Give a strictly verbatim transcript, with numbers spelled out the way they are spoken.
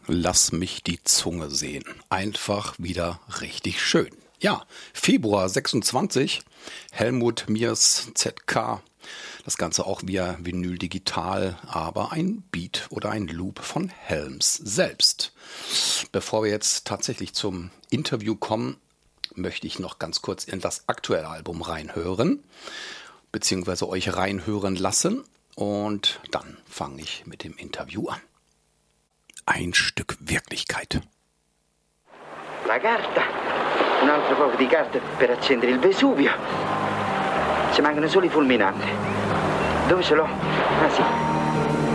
Lass mich die Zunge sehen. Einfach wieder richtig schön. Ja, Februar sechsundzwanzig, Helmut Miers Z K. Das Ganze auch via Vinyl digital, aber ein Beat oder ein Loop von Helms selbst. Bevor wir jetzt tatsächlich zum Interview kommen, möchte ich noch ganz kurz in das aktuelle Album reinhören, beziehungsweise euch reinhören lassen. Und dann fange ich mit dem Interview an. Ein Stück Wirklichkeit. La carta, un altro poco di carta per accendere il Vesuvio. Ci mancano solo i fulminanti. Dove ce l'ho? Ah sì.